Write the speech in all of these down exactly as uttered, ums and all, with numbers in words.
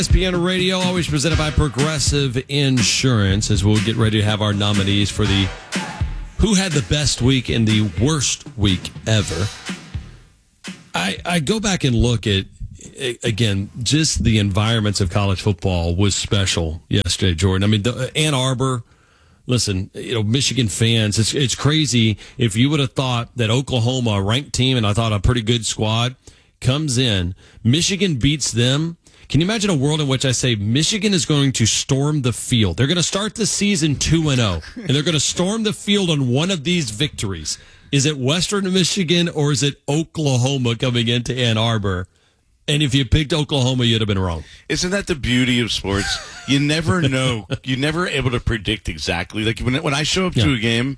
S P N Radio, always presented by Progressive Insurance, as we'll get ready to have our nominees for the Who Had the Best Week and the Worst Week Ever. I, I go back and look at, again, just the environments of college football was special yesterday, Jordan. I mean, the, Ann Arbor, listen, you know, Michigan fans, it's, it's crazy. If you would have thought that Oklahoma, a ranked team, and I thought a pretty good squad, comes in, Michigan beats them. Can you imagine a world in which I say Michigan is going to storm the field? They're going to start the season two and oh, and they're going to storm the field on one of these victories. Is it Western Michigan or is it Oklahoma coming into Ann Arbor? And if you picked Oklahoma, you'd have been wrong. Isn't that the beauty of sports? You never know. You're never able to predict exactly. Like when, when I show up yeah. to a game,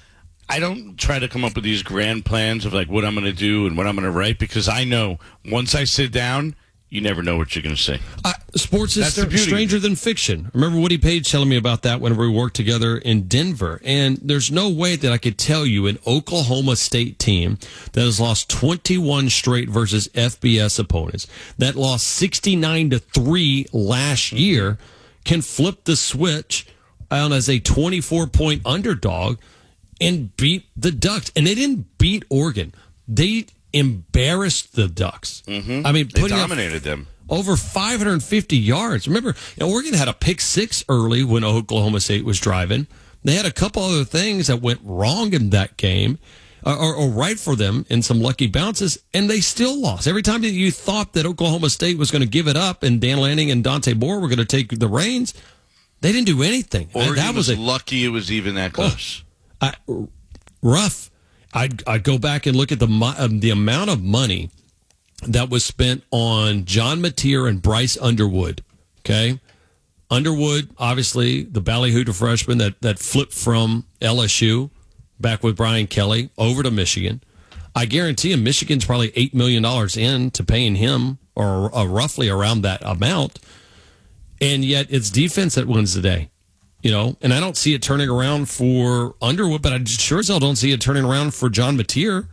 I don't try to come up with these grand plans of like what I'm going to do and what I'm going to write, because I know once I sit down, you never know what you're going to say. Uh, sports is st- stranger than fiction. Remember Woody Page telling me about that when we worked together in Denver. And there's no way that I could tell you an Oklahoma State team that has lost twenty-one straight versus F B S opponents, that lost sixty-nine to three last year, can flip the switch on as a twenty-four point underdog and beat the Ducks. And they didn't beat Oregon. They embarrassed the Ducks. Mm-hmm. I mean, they dominated them. Over five hundred fifty yards. Remember, you know, Oregon had a pick six early when Oklahoma State was driving. They had a couple other things that went wrong in that game, or, or, or right for them in some lucky bounces, and they still lost. Every time that you thought that Oklahoma State was going to give it up and Dan Lanning and Dante Moore were going to take the reins, they didn't do anything. Oregon that was, was a, lucky it was even that close. Oh, I, rough. I'd, I'd go back and look at the um, the amount of money that was spent on John Mateer and Bryce Underwood. Okay, Underwood, obviously the ballyhooter freshman that that flipped from L S U back with Brian Kelly over to Michigan. I guarantee him Michigan's probably eight million dollars in to paying him, or uh, roughly around that amount, and yet it's defense that wins the day. You know, and I don't see it turning around for Underwood, but I sure as hell don't see it turning around for John Mateer.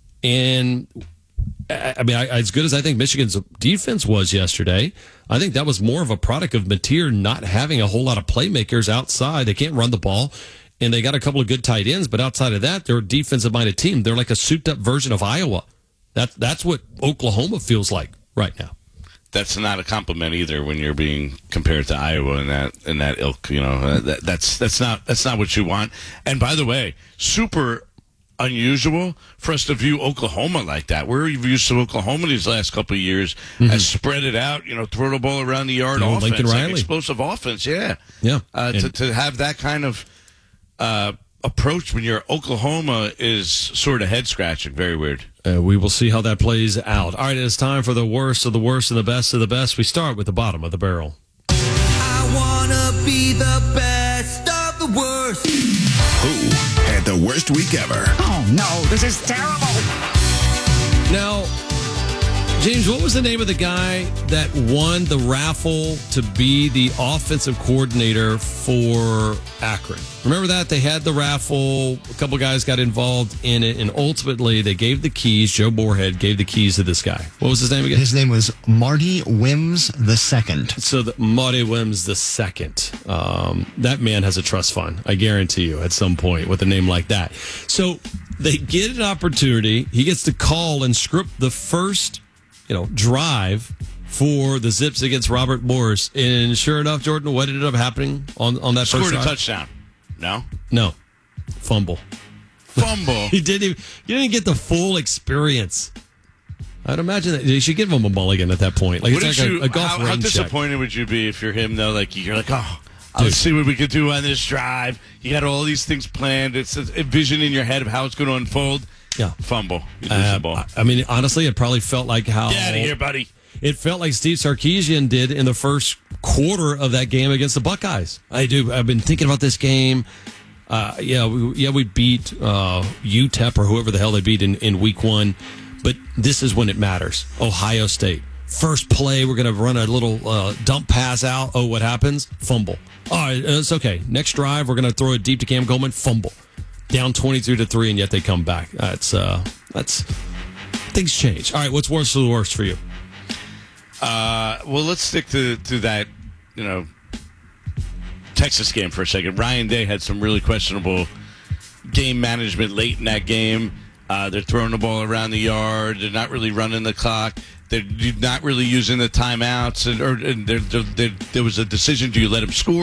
And I, I mean, I, as good as I think Michigan's defense was yesterday, I think that was more of a product of Mateer not having a whole lot of playmakers outside. They can't run the ball, and they got a couple of good tight ends, but outside of that, they're a defensive-minded team. They're like a souped-up version of Iowa. That, that's what Oklahoma feels like right now. That's not a compliment either when you're being compared to Iowa in that in that ilk. You know, uh, that, that's that's not that's not what you want. And by the way, super unusual for us to view Oklahoma like that. We're used to Oklahoma these last couple of years mm-hmm. as spread it out. You know, throw the ball around the yard, you know, offense, Lincoln like Riley. explosive offense. Yeah, yeah. Uh, to to have that kind of uh, approach when you're Oklahoma is sort of head scratching. Very weird. Uh, we will see how that plays out. All right, it's time for the worst of the worst and the best of the best. We start with the bottom of the barrel. I want to be the best of the worst. Who had the worst week ever? Oh, no, this is terrible. Now, James, what was the name of the guy that won the raffle to be the offensive coordinator for Akron? Remember that? They had the raffle. A couple guys got involved in it, and ultimately they gave the keys. Joe Moorhead gave the keys to this guy. What was his name again? His name was Marty Wims the Second. So the, Marty Wims the Second. Um, that man has a trust fund, I guarantee you, at some point with a name like that. So they get an opportunity. He gets to call and script the first you know, drive for the Zips against Robert Morris. And sure enough, Jordan, what ended up happening on, on that Scored first drive? Scored a touchdown. No? No. Fumble. Fumble. he didn't even, you didn't get the full experience. I'd imagine that you should give him a mulligan at that point. Like, it's like you, a, a golf how, range how check. disappointed would you be if you're him, though? Like, you're like, oh, let's see what we could do on this drive. You got all these things planned. It's a, a vision in your head of how it's going to unfold. Yeah. Fumble. You lose uh, the ball. I mean, honestly, it probably felt like how... Get out of here, buddy. It felt like Steve Sarkisian did in the first quarter of that game against the Buckeyes. I do. I've been thinking about this game. Uh, yeah, we, yeah, we beat uh, U T E P or whoever the hell they beat in, in week one. But this is when it matters. Ohio State. First play, we're going to run a little uh, dump pass out. Oh, what happens? Fumble. All right, it's okay. Next drive, we're going to throw it deep to Cam Coleman. Fumble. Down twenty-two to three, and yet they come back. That's, uh, that's, things change. All right, what's worse or the worst for you? Uh, well, let's stick to, to that, you know, Texas game for a second. Ryan Day had some really questionable game management late in that game. Uh, they're throwing the ball around the yard. They're not really running the clock. They're not really using the timeouts. And, or, and they're, they're, they're, there was a decision, do you let him score?